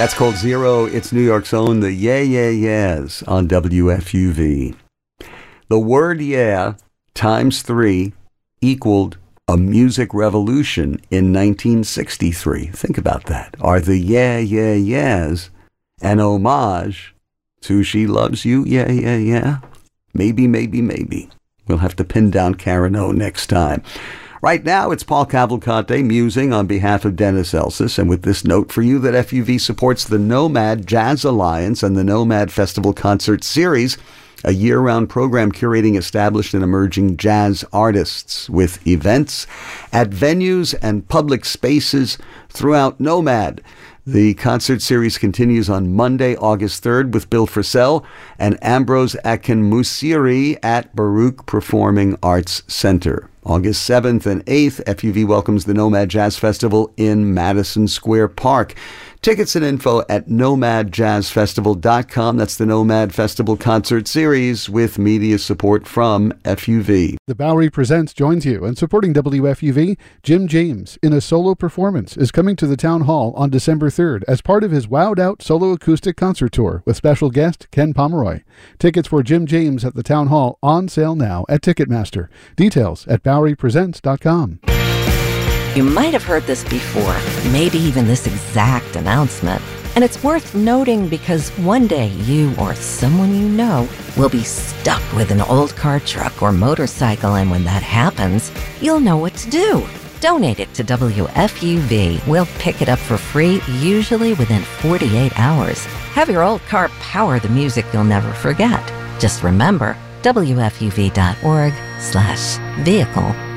That's called Zero. It's New York's own The Yeah Yeah Yeahs on WFUV. The word yeah times 3 equaled a music revolution in 1963. Think about that. Are the Yeah Yeah Yeahs an homage to She Loves You? Yeah, yeah, yeah. Maybe, maybe, maybe. We'll have to pin down Karen O next time. Right now, it's Paul Cavalcante musing on behalf of Dennis Elsas, and with this note for you that FUV supports the Nomad Jazz Alliance and the Nomad Festival Concert Series, a year-round program curating established and emerging jazz artists with events at venues and public spaces throughout Nomad. The concert series continues on Monday, August 3rd with Bill Frisell and Ambrose Akinmusiri at Baruch Performing Arts Center. August 7th and 8th, FUV welcomes the Nomad Jazz Festival in Madison Square Park. Tickets and info at nomadjazzfestival.com. That's the Nomad Festival Concert Series with media support from FUV. The Bowery Presents joins you, and supporting WFUV, Jim James, in a solo performance, is coming to the Town Hall on December 3rd as part of his Wowed Out solo acoustic concert tour with special guest Ken Pomeroy. Tickets for Jim James at the Town Hall on sale now at Ticketmaster. Details at BoweryPresents.com. You might have heard this before, maybe even this exact announcement. And it's worth noting because one day you or someone you know will be stuck with an old car, truck, or motorcycle, and when that happens, you'll know what to do. Donate it to WFUV. We'll pick it up for free, usually within 48 hours. Have your old car power the music you'll never forget. Just remember, WFUV.org/vehicle